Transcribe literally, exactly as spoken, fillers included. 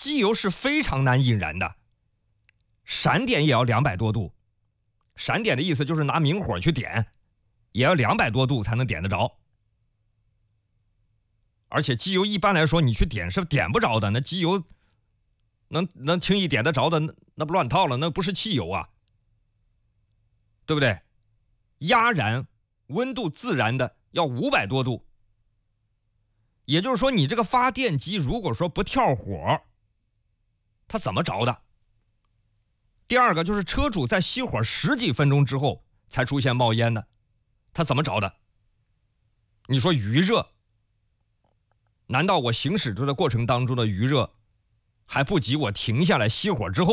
机油是非常难引燃的，闪点也要两百多度。闪点的意思就是拿明火去点，也要两百多度才能点得着。而且机油一般来说你去点是点不着的，那机油能能轻易点得着的，那那不乱套了，那不是汽油啊，对不对？压燃温度自燃的要五百多度，也就是说你这个发电机如果说不跳火，它怎么着的？第二个就是车主在熄火十几分钟之后才出现冒烟的，它怎么着的？你说余热，难道我行驶着的过程当中的余热还不及我停下来熄火之后